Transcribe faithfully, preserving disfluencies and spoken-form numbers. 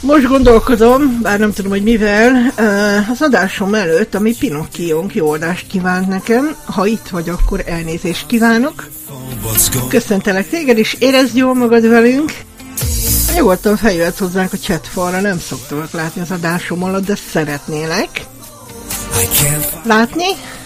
Most gondolkozom, bár nem tudom, hogy mivel, az adásom előtt, ami Pinocchio jó adást kívánt nekem. Ha itt vagy, akkor elnézést kívánok. Köszöntelek téged is, érezd jól magad velünk. Nyugodtan feljöhetsz hozzánk a chatfalra, nem szoktalak látni az adásom alatt, de szeretnélek látni.